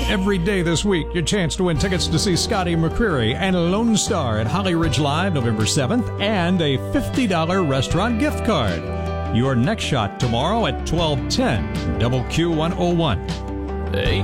Every day this week, your chance to win tickets to see Scotty McCreery and Lone Star at Holly Ridge Live November 7th and a $50 restaurant gift card. Your next shot tomorrow at 12:10, Double Q 101. Hey,